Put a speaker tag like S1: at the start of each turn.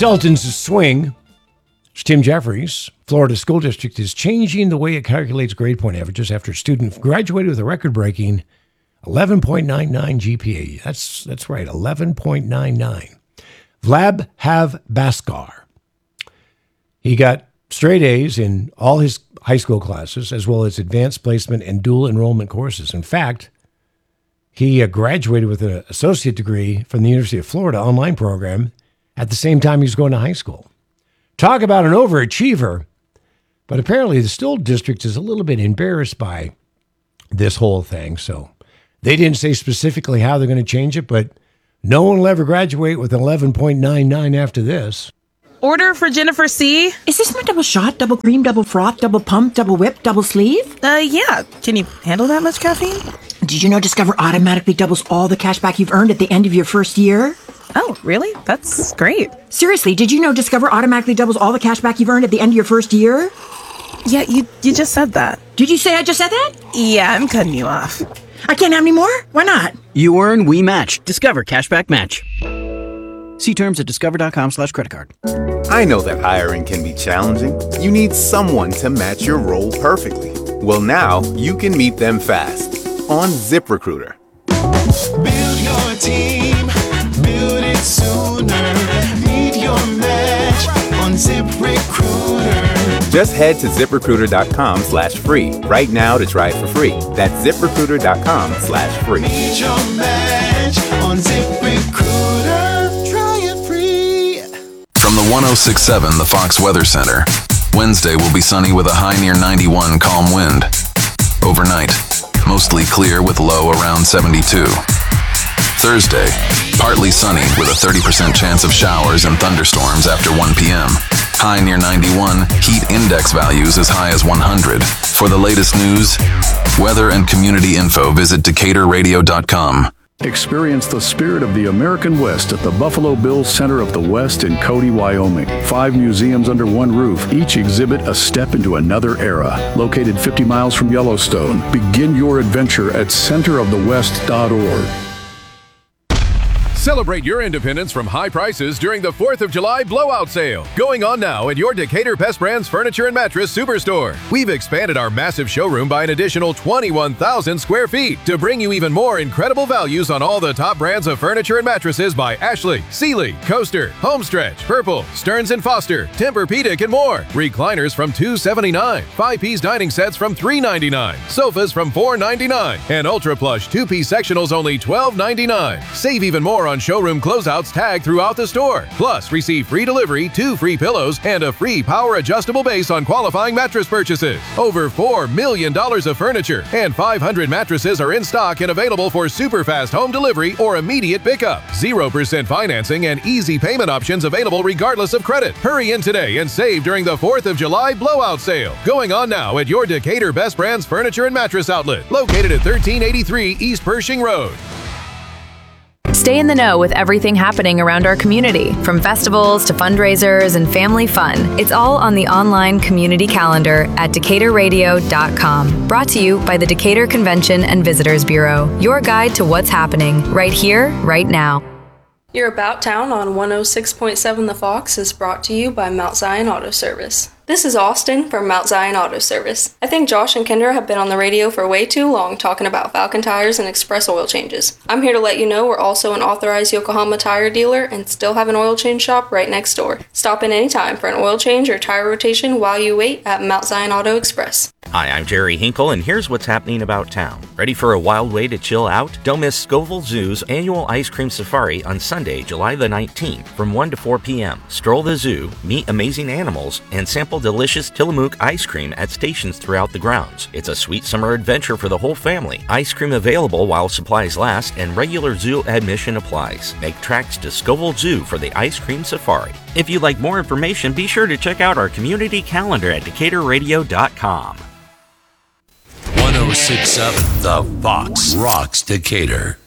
S1: Sultan's Swing. Tim Jeffries, Florida School District, is changing the way it calculates grade point averages after a student graduated with a record-breaking 11.99 GPA. That's right, 11.99. Vlad Bhaskar. He got straight A's in all his high school classes, as well as advanced placement and dual enrollment courses. In fact, he graduated with an associate degree from the University of Florida online program at the same time he was going to high school. Talk about an overachiever. But apparently the school district is a little bit embarrassed by this whole thing. So they didn't say specifically how they're going to change it, but no one will ever graduate with an 11.99 after this.
S2: Order for Jennifer C.
S3: Is this my double shot, double cream, double froth, double pump, double whip, double sleeve?
S2: Yeah. Can you handle that much caffeine?
S3: Did you know Discover automatically doubles all the cash back you've earned at the end of your first year?
S2: Oh, really? That's great.
S3: Seriously, did you know Discover automatically doubles all the cash back you've earned at the end of your first year?
S2: Yeah, you just said that.
S3: Did you say I just said that?
S2: Yeah, I'm cutting you off.
S3: I can't have any more? Why not?
S4: You earn, we match. Discover Cashback Match. See terms at discover.com/creditcard.
S5: I know that hiring can be challenging. You need someone to match your role perfectly. Well, now you can meet them fast on ZipRecruiter.
S6: Build your team, build it sooner. Meet your match on ZipRecruiter.
S5: Just head to ZipRecruiter.com/free right now to try it for free. That's ZipRecruiter.com/free.
S6: Meet your match on ZipRecruiter. Try it free.
S7: From the 106.7 The Fox Weather Center. Wednesday will be sunny with a high near 91, calm wind. Overnight, mostly clear with low around 72. Thursday, partly sunny with a 30% chance of showers and thunderstorms after 1 p.m. High near 91, heat index values as high as 100. For the latest news, weather and community info, visit DecaturRadio.com.
S8: Experience the spirit of the American West at the Buffalo Bills Center of the West in Cody, Wyoming. 5 museums under one roof, each exhibit a step into another era. Located 50 miles from Yellowstone, begin your adventure at centerofthewest.org.
S9: Celebrate your independence from high prices during the 4th of July blowout sale. Going on now at your Decatur Pest Brands Furniture and Mattress Superstore. We've expanded our massive showroom by an additional 21,000 square feet to bring you even more incredible values on all the top brands of furniture and mattresses by Ashley, Sealy, Coaster, Homestretch, Purple, Stearns & Foster, Tempur-Pedic, and more. Recliners from $279, 5-piece dining sets from $399, sofas from $499, and Ultra Plush 2-piece sectionals only $12.99. Save even more on showroom closeouts tagged throughout the store. Plus, receive free delivery, 2 free pillows, and a free power adjustable base on qualifying mattress purchases. Over $4 million of furniture and 500 mattresses are in stock and available for super fast home delivery or immediate pickup. 0% financing and easy payment options available regardless of credit. Hurry in today and save during the 4th of July blowout sale. Going on now at your Decatur Best Brands Furniture and Mattress Outlet, located at 1383 East Pershing Road.
S10: Stay in the know with everything happening around our community, from festivals to fundraisers and family fun. It's all on the online community calendar at DecaturRadio.com. Brought to you by the Decatur Convention and Visitors Bureau. Your guide to what's happening right here, right now.
S11: Your About Town on 106.7 The Fox is brought to you by Mount Zion Auto Service. This is Austin from Mount Zion Auto Service. I think Josh and Kendra have been on the radio for way too long talking about Falcon tires and express oil changes. I'm here to let you know we're also an authorized Yokohama tire dealer and still have an oil change shop right next door. Stop in anytime for an oil change or tire rotation while you wait at Mount Zion Auto Express.
S12: Hi, I'm Jerry Hinkle, and here's what's happening about town. Ready for a wild way to chill out? Don't miss Scoville Zoo's annual ice cream safari on Sunday, July the 19th from 1 to 4 p.m. Stroll the zoo, meet amazing animals, and sample delicious Tillamook ice cream at stations throughout the grounds. It's a sweet summer adventure for the whole family. Ice cream available while supplies last, and regular zoo admission applies. Make tracks to Scoville Zoo for the ice cream safari. If you'd like more information, be sure to check out our community calendar at DecaturRadio.com.
S13: 106.7 The Fox rocks Decatur.